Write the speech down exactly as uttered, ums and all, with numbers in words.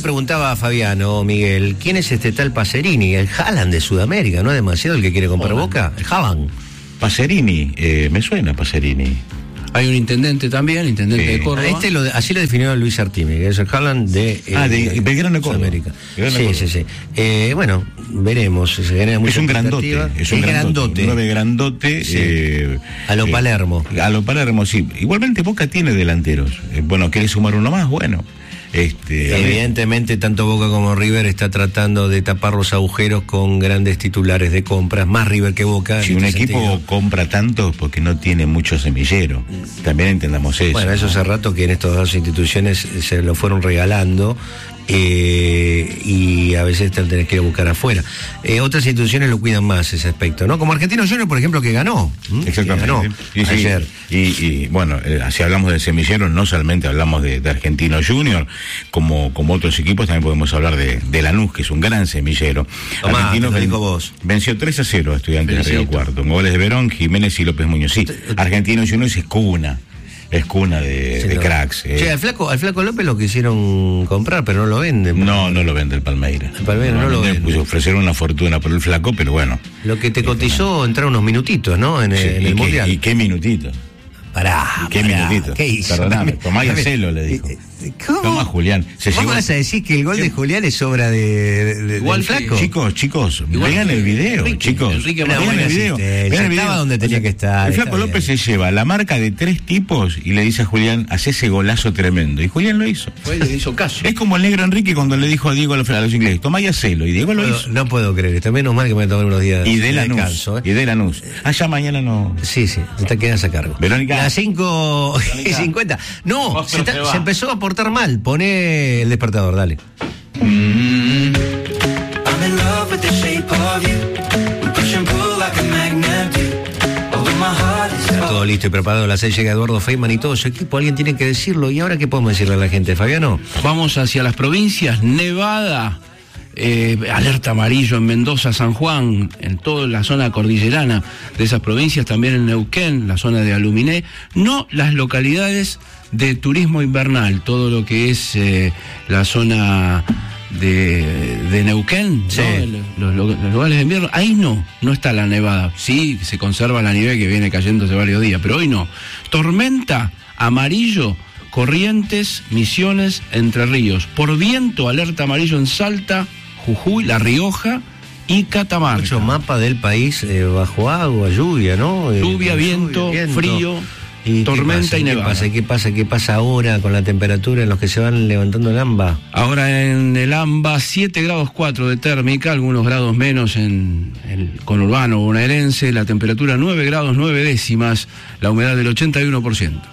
preguntaba a Fabiano, Miguel, ¿quién es este tal Pacerini? El Haaland de Sudamérica, ¿no es demasiado el que quiere comprar Hola. Boca? El Haaland. Pacerini, eh, me suena Pacerini. Hay un intendente también, intendente Sí. de Córdoba. Este lo, así lo definió Luis Artime, que es el Haaland de, eh, Ah, de Belgrano de Córdoba. Sudamérica. Belgrano Sí, de sí, sí. Eh, bueno, veremos. Se genera mucha Es un grandote, expectativa. es un grandote, grandote. un nueve grandote. Sí. eh, A lo eh, Palermo. A lo Palermo, sí. Igualmente Boca tiene delanteros. Eh, bueno, ¿querés sumar uno más? Bueno. Este, Evidentemente, tanto Boca como River está tratando de tapar los agujeros con grandes titulares de compras, más River que Boca. Si en un este equipo sentido. compra tanto es porque no tiene mucho semillero. También entendamos eso. Bueno, eso ¿no? hace rato que en estas dos instituciones se lo fueron regalando eh, y a veces te lo tenés que ir a buscar afuera. Eh, otras instituciones lo cuidan más ese aspecto, ¿no? Como Argentino Junior, por ejemplo, que ganó. ¿m? Exactamente. Que ganó Y, sí, ayer. y, y, bueno, eh, si hablamos de semilleros, no solamente hablamos de, de Argentino Junior, como, como otros equipos, también podemos hablar de, de Lanús, que es un gran semillero. Tomá, Argentino te lo ven- digo vos. venció tres a cero a Estudiantes de Río Felicito. Cuarto, con goles de Verón, Jiménez y López Muñoz. Sí, Argentino Junior es cuna, es cuna de, Sí, de no. cracks. eh. Che, al flaco, al flaco López lo quisieron comprar, pero no lo venden. No, no lo vende el Palmeiras. El Palmeiras no lo vende, vende. pues ofrecieron una fortuna por el flaco, pero bueno. Lo que te cotizó entrar unos minutitos, ¿no? En, el- Sí, en y el qué- Mundial. Y qué minutito. Pará, Qué pará, minutito. ¿qué hizo? Perdóname, tomá y hacelo, le dijo. ¿Cómo? Toma, Julián. Se ¿Vos llevó- vas a decir que el gol de Julián es obra de, de- de- Igual del que- flaco? Chicos, chicos, Igual vean que el video, Enrique, chicos. Enrique Una vean buena el video. asistencia, vean el video. estaba donde tenía que estar, El está Flaco bien. López se lleva la marca de tres tipos y le dice a Julián, hace ese golazo tremendo. Y Julián lo hizo. Fue, le hizo caso. Es como el negro Enrique cuando le dijo a Diego a los, a los ingleses, tomá y hacelo. Y Diego lo No, hizo. no puedo creer esto. Menos mal que me voy a tomar unos días Y de Lanús. descanso, ¿eh? Y de Lanús. Allá mañana no. Sí, sí, te quedas a cargo. Verónica. Las cinco y cincuenta. No, Vos se, no ta- se va. se empezó a portar mal. Poné el despertador, dale. I'm in love with the shape of you. We push and pull like a magnet do. Although my heart is Está todo listo y preparado. A las seis llega Eduardo Feynman y todo su equipo. Alguien tiene que decirlo. ¿Y ahora qué podemos decirle a la gente, Fabiano? Vamos hacia las provincias, Nevada, eh, alerta amarillo en Mendoza, San Juan, en toda la zona cordillerana de esas provincias, también en Neuquén, la zona de Aluminé, no las localidades de turismo invernal, todo lo que es eh, la zona de, de Neuquén, Sí. ¿no? los, los- los lugares de invierno, ahí no, no está la nevada, sí se conserva la nieve que viene cayendo hace varios días, pero hoy no. Tormenta, amarillo, Corrientes, Misiones, Entre Ríos. Por viento, alerta amarillo en Salta, Jujuy, La Rioja y Catamarca. Mucho mapa del país eh, bajo agua, lluvia, ¿no? Eh, Lluvia, viento, frío, ¿Y tormenta qué pasa? y nevada. ¿Qué pasa? ¿Qué pasa? ¿Qué pasa ahora con la temperatura en los que se van levantando el AMBA? Ahora en el AMBA, siete grados cuatro de térmica, algunos grados menos en el conurbano bonaerense, la temperatura nueve grados nueve décimas, la humedad del ochenta y uno por ciento.